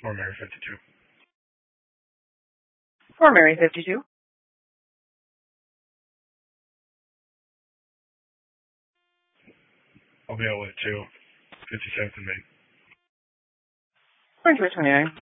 Or Mary 52. For Mary 52. I'll be out with 2. 57th and Main. Orange 29.